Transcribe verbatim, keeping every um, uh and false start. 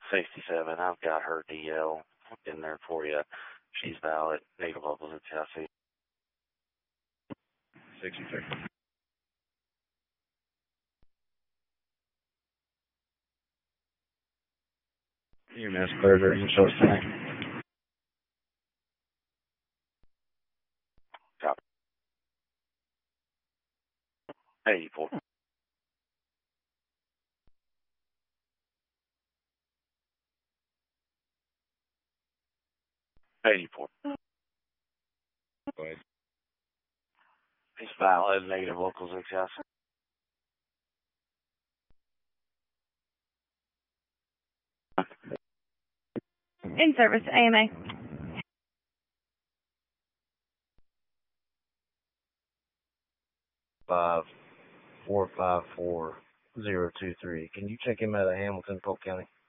sixty-seven, I've got her D L in there for you. She's valid. Native locals at Tennessee. sixty-three. E M S clear in short tank. Copy. eighty-four. eighty-four. Go ahead. He's valid. Native locals at Tennessee. In service, A M A. Five four five four zero two three. Can you check him out of Hamilton, Polk County?